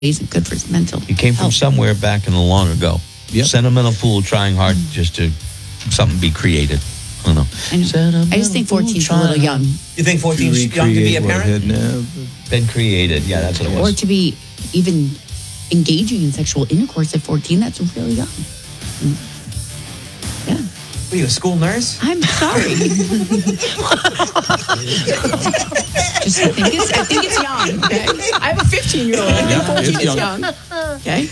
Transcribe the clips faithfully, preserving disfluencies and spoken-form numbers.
isn't good for his mental He came from health. somewhere back in the long ago. Yep. Sentimental fool trying hard just to something be created. I don't know. I know. Sentimental I just think fool fourteen's a little trying- young. You think fourteen's young to be a parent? Been created. Yeah, that's what it Or was. to be even engaging in sexual intercourse at fourteen, that's really young. Yeah. What are you, a school nurse? I'm sorry. Just I think it's I think it's young. Okay? I have a fifteen year old. I think Yeah, fourteen it's is young. young. Okay.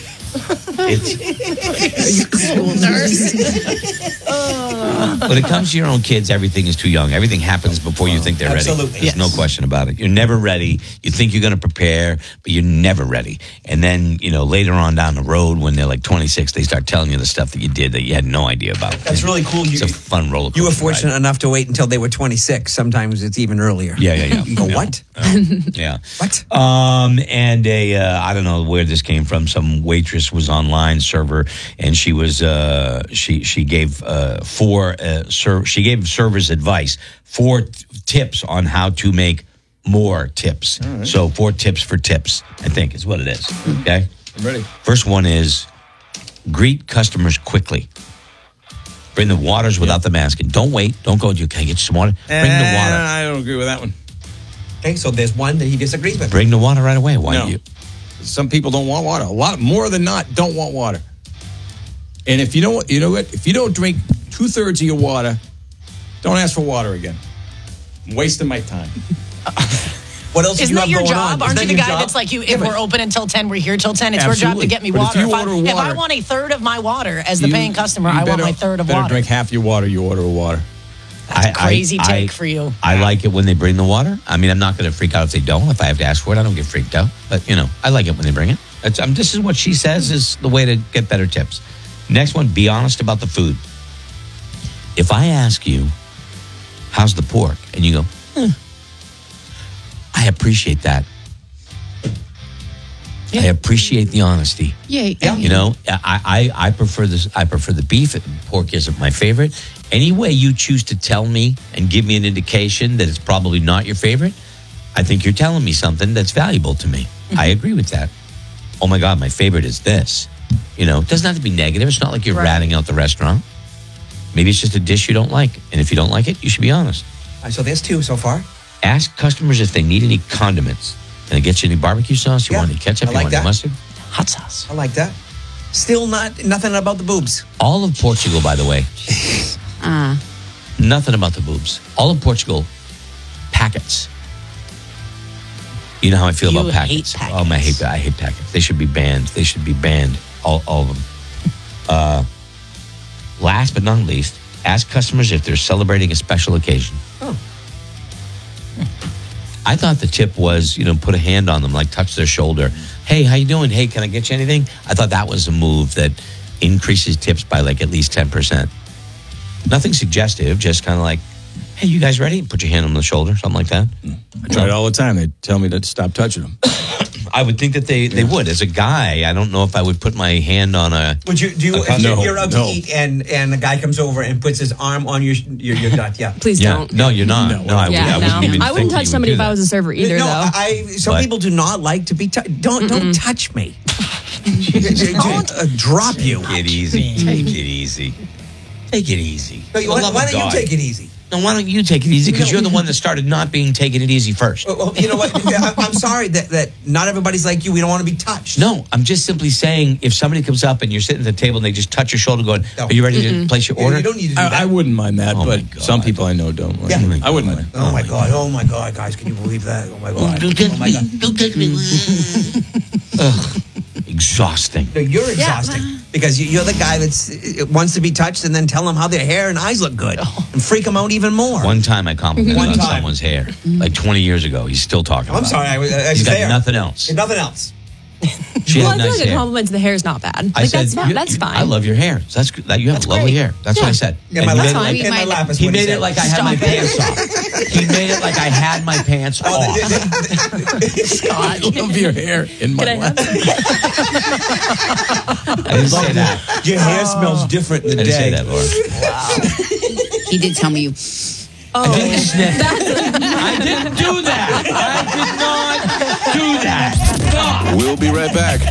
It's, School nurse. when it comes to your own kids, everything is too young. Everything happens before you think they're ready. Absolutely. There's Yes. no question about it. You're never ready. You think you're going to prepare, but you're never ready. And then, you know, later on down the road, when they're like twenty-six, they start telling you the stuff that you did that you had no idea about. That's really cool. It's You, a fun roller coaster you were fortunate ride. enough to wait until they were twenty-six. Sometimes it's even earlier. Yeah, yeah, yeah. You go, Yeah. what? Yeah. What? Um, and a uh, I don't know where this came from. Some waitress was online server, and she was uh, she she gave uh, four uh, ser- she gave servers advice, four t- tips on how to make more tips. So four tips for tips, I think is what it is. Okay, I'm ready. first one is greet customers quickly. Bring the waters without the mask. And don't wait. Don't go. Can I get some water? Bring the water. I don't agree with that one. Okay, so there's one that he disagrees with. Bring the water right away. Why No. you? Some people don't want water. A lot more than not don't want water. And if you don't, you know what? If you don't drink two thirds of your water, don't ask for water again. I'm wasting my time. What else do Isn't you that have your going job? on? Aren't you Isn't the that your guy job? that's like, you? Yeah, If but- we're open until ten, we're here till ten. It's your job Absolutely. to get me But if water. you If, I, order if I water- want a third of my water as the You- paying customer, you I want better- my third of better water. drink half your water. You order water. That's a I- crazy I- take I- for you. I like it when they bring the water. I mean, I'm not going to freak out if they don't. If I have to ask for it, I don't get freaked out. But, you know, I like it when they bring it. It's, um, this is what she says is the way to get better tips. Next one, be honest about the food. If I ask you, how's the pork? And you go, eh, I appreciate that. I appreciate the honesty. Yeah, yeah. You know, I, I, I prefer this. I prefer the beef. Pork isn't my favorite. Any way you choose to tell me and give me an indication that it's probably not your favorite, I think you're telling me something that's valuable to me. I agree with that. Oh my God, my favorite is this. You know, it doesn't have to be negative. It's not like you're Right. ratting out the restaurant. Maybe it's just a dish you don't like. And if you don't like it, you should be honest. All right, so there's two so far. Ask customers if they need any condiments. Can I get you any barbecue sauce? You Yeah, want any ketchup? I You like want any that. mustard? Hot sauce. I like that. Still not nothing about the boobs. All of Portugal, by the way, Ah, nothing about the boobs. All of Portugal, packets. You know how I feel You about hate packets. Oh, I hate I hate packets. They should be banned. They should be banned. All, all of them. Uh, last but not least, ask customers if they're celebrating a special occasion. Oh. I thought the tip was, you know, put a hand on them, like touch their shoulder. Hey, how you doing? Hey, can I get you anything? I thought that was a move that increases tips by like at least ten percent. Nothing suggestive, just kind of like, hey, you guys ready? Put your hand on the shoulder, something like that. I try it all the time. They tell me to stop touching them. I would think that they, they would. As a guy, I don't know if I would put my hand on a... Would you do you, Okay. if you're, No, you're out no. to eat and and the guy comes over and puts his arm on your your your nut? Yeah. Please Yeah, don't. no, you're not. No, No, I, Yeah, I no. wouldn't even I think wouldn't that touch you would somebody do if I that. was a server either, no, though. I some What? people do not like to be touched. Don't don't touch me. don't uh, drop you. Take it easy. Take it easy. Take it easy. No, For why the love why of don't you God. take it easy? No, why don't you take it easy? Because you're the one that started not being taking it easy first. Well, well, you know what? I- I'm sorry that, that not everybody's like you. We don't want to be touched. No, I'm just simply saying if somebody comes up and you're sitting at the table and they just touch your shoulder going, No. are you ready to place your You- order? You don't need to do that. I, I wouldn't mind that, Oh my but God. some people I know don't. Like Yeah. it. I wouldn't mind. Oh, my God! Oh my God, guys! Can you believe that? Oh my God! Don't touch Oh my me. God! Don't touch me. Ugh. Exhausting. No, you're exhausting because you- you're the guy that's uh, wants to be touched and then tell them how their hair and eyes look good and freak them out even more. One time I complimented One on time. someone's hair, like twenty years ago. He's still talking I'm about sorry, it. I was, I was He's got there. nothing else. Nothing else. She well, had I feel nice like a hair. compliment to the hair is not bad. Like I said, that's fine. you- That's you- fine. I love your hair. That's good. That, you have That's lovely great. hair. That's what I said. Yeah, And my you lap, made it in like, my Mind- lap is he what made said. it like I had my pants off. He made it like I had my pants Oh, off. the- the- the- I love your hair in my Can I lap. have I didn't say that. Your hair smells different in I the didn't say day. that, Laura. he did tell me you. Oh, I didn't sniff. I didn't do that. I did not do that. Stop. We'll be right back.